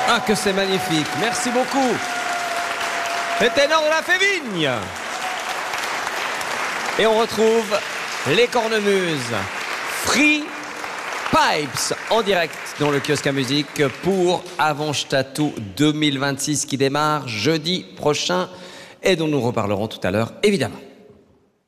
Ah, que c'est magnifique. Merci beaucoup. Les ténors de la Févigne. Et on retrouve les cornemuses. Free Pipes en direct dans le kiosque à musique pour Avantstadt 2026 qui démarre jeudi prochain et dont nous reparlerons tout à l'heure, évidemment.